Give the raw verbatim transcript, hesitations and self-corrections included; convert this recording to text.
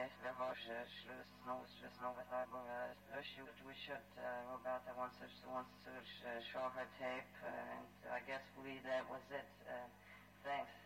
vi har snowet we should uh, about the one such one such uh, show her tape, uh, and I guess believe that was it. Uh, thanks.